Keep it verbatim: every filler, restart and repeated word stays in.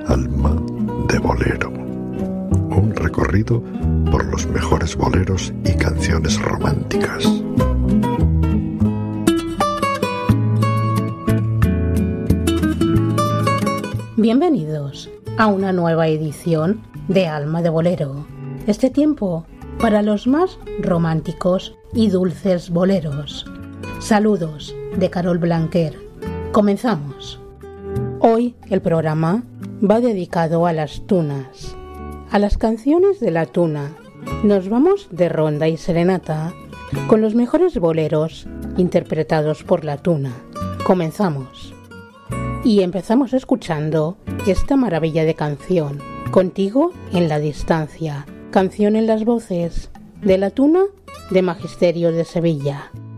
Alma de Bolero. Un recorrido por los mejores boleros y canciones románticas. Bienvenidos a una nueva edición de Alma de Bolero. Este tiempo para los más románticos y dulces boleros. Saludos de Carol Blanquer. Comenzamos. Hoy el programa va dedicado a las tunas, a las canciones de la tuna. Nos vamos de ronda y serenata con los mejores boleros interpretados por la tuna. Comenzamos. Y empezamos escuchando esta maravilla de canción, Contigo en la distancia, canción en las voces de la tuna de Magisterio de Sevilla.